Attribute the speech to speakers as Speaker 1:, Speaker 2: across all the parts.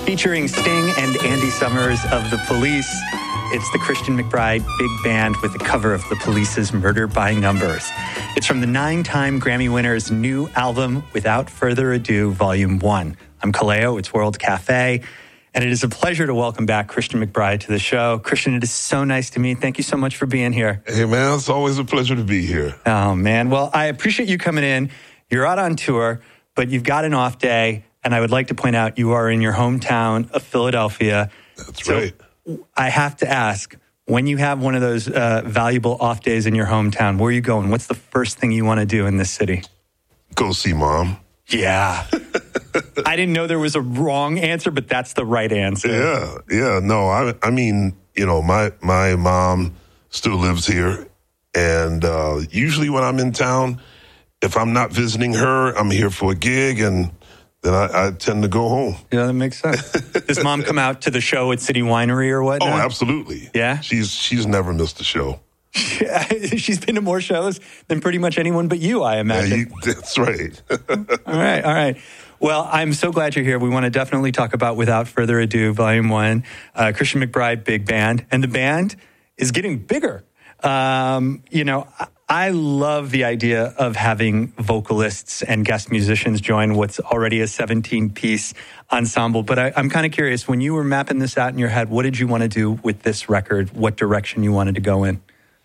Speaker 1: Featuring Sting and Andy Summers of The Police, it's the Christian McBride Big Band with the cover of The Police's Murder by Numbers. It's from the 9-time Grammy winner's new album, Without Further Ado, Volume 1. I'm Kaleo, it's World Cafe, and it is a pleasure to welcome back Christian McBride to the show. Christian, it is so nice to meet. Thank you so much for being here.
Speaker 2: Hey, man, it's always a pleasure to be here.
Speaker 1: Oh, man. Well, I appreciate you coming in. You're out on tour, but you've got an off day. And I would like to point out you are in your hometown of Philadelphia.
Speaker 2: That's right.
Speaker 1: I have to ask, when you have one of those valuable off days in your hometown, where are you going? What's the first thing you want to do in this city?
Speaker 2: Go see Mom.
Speaker 1: Yeah. I didn't know there was a wrong answer, but that's the right answer.
Speaker 2: Yeah. No, I mean, you know, my mom still lives here. And usually when I'm in town, if I'm not visiting her, I'm here for a gig, and then I tend to go home.
Speaker 1: Yeah, that makes sense. Does Mom come out to the show at City Winery or whatnot?
Speaker 2: Oh, absolutely.
Speaker 1: Yeah?
Speaker 2: She's never missed a show.
Speaker 1: She's been to more shows than pretty much anyone but you, I imagine.
Speaker 2: Yeah, that's right.
Speaker 1: All right. Well, I'm so glad you're here. We want to definitely talk about Without Further Ado, Volume 1, Christian McBride Big Band. And the band is getting bigger. I love the idea of having vocalists and guest musicians join what's already a 17-piece ensemble. But I'm kind of curious, when you were mapping this out in your head, what did you want to do with this record? What direction you wanted to go in?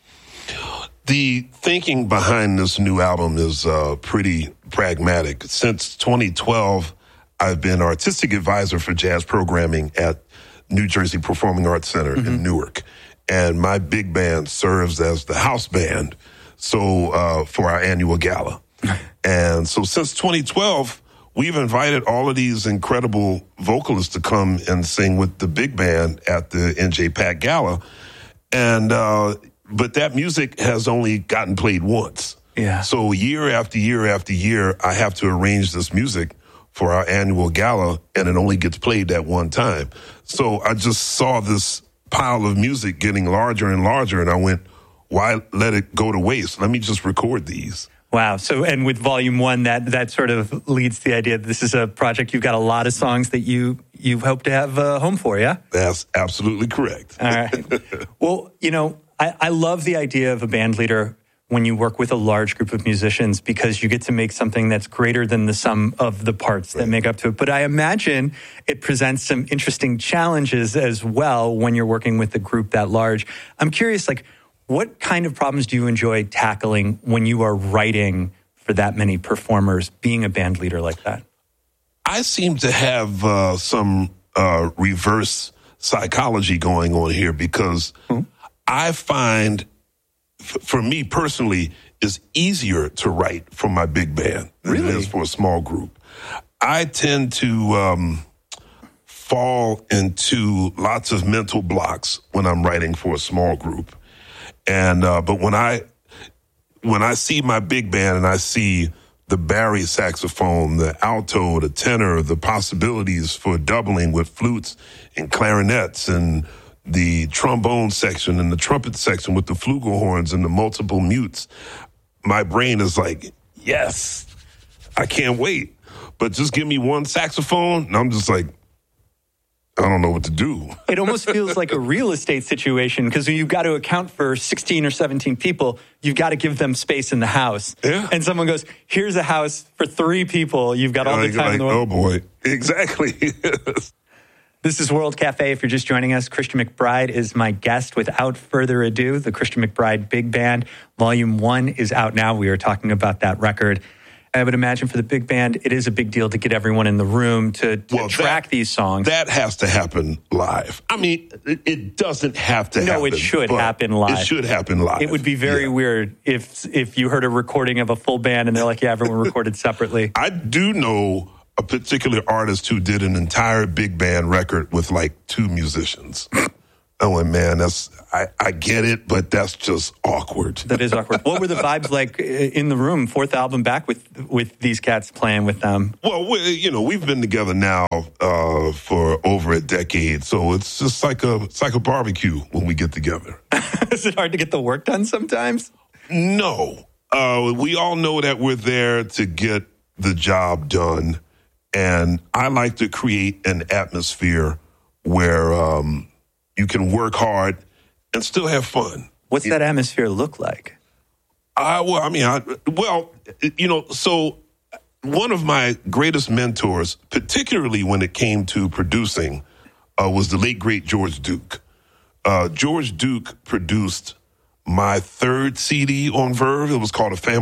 Speaker 2: The thinking behind this new album is pretty pragmatic. Since 2012, I've been artistic advisor for jazz programming at New Jersey Performing Arts Center in Newark. And my big band serves as the house band for our annual gala. And so since 2012, we've invited all of these incredible vocalists to come and sing with the big band at the NJPAC Gala. And but that music has only gotten played once.
Speaker 1: Yeah.
Speaker 2: So year after year after year, I have to arrange this music for our annual gala, and it only gets played that one time. So I just saw this pile of music getting larger and larger, and I went, why let it go to waste? Let me just record these.
Speaker 1: Wow. So, and with Volume 1, that sort of leads to the idea that this is a project you've got a lot of songs that you hope to have home for, yeah?
Speaker 2: That's absolutely correct.
Speaker 1: All right. Well, I love the idea of a band leader when you work with a large group of musicians, because you get to make something that's greater than the sum of the parts that make up to it. But I imagine it presents some interesting challenges as well when you're working with a group that large. I'm curious, what kind of problems do you enjoy tackling when you are writing for that many performers, being a band leader like that?
Speaker 2: I seem to have some reverse psychology going on here, because I find, for me personally, it's easier to write for my big band than it is for a small group. I tend to fall into lots of mental blocks when I'm writing for a small group. And but when I see my big band and I see the Barry saxophone, the alto, the tenor, the possibilities for doubling with flutes and clarinets, and the trombone section and the trumpet section with the flugelhorns and the multiple mutes, my brain is like, yes, I can't wait. But just give me one saxophone, and I'm just like, I don't know what to do.
Speaker 1: It almost feels like a real estate situation, because you've got to account for 16 or 17 people. You've got to give them space in the house.
Speaker 2: Yeah.
Speaker 1: And someone goes, here's a house for 3 people. You've got all the time in the world.
Speaker 2: Oh, boy. Exactly.
Speaker 1: This is World Cafe. If you're just joining us, Christian McBride is my guest. Without further ado, the Christian McBride Big Band, Volume 1 is out now. We are talking about that record. I would imagine for the big band, it is a big deal to get everyone in the room to track these songs.
Speaker 2: That has to happen live. I mean, it doesn't have to happen.
Speaker 1: No, it should happen live.
Speaker 2: It should happen live.
Speaker 1: It would be very weird if you heard a recording of a full band and they're like, yeah, everyone recorded separately.
Speaker 2: I do know a particular artist who did an entire big band record with 2 musicians. I went, man, I get it, but that's just awkward.
Speaker 1: That is awkward. What were the vibes like in the room? 4th album back with these cats playing with them.
Speaker 2: Well, we've been together now for over a decade, so it's just like a barbecue when we get together.
Speaker 1: Is it hard to get the work done sometimes?
Speaker 2: No, we all know that we're there to get the job done, And I like to create an atmosphere where you can work hard and still have fun.
Speaker 1: What's that atmosphere look like?
Speaker 2: So one of my greatest mentors, particularly when it came to producing, was the late, great George Duke. George Duke produced my third CD on Verve. It was called A Family